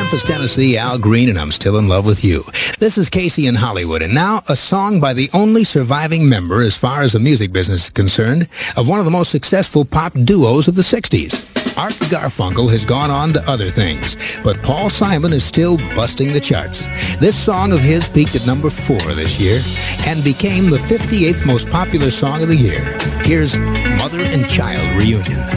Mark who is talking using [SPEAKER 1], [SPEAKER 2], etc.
[SPEAKER 1] Memphis, Tennessee, Al Green, and I'm Still in Love with You. This is Casey in Hollywood, and now a song by the only surviving member, as far as the music business is concerned, of one of the most successful pop duos of the 60s. Art Garfunkel has gone on to other things, but Paul Simon is still busting the charts. This song of his peaked at number 4 this year and became the 58th most popular song of the year. Here's Mother and Child Reunion.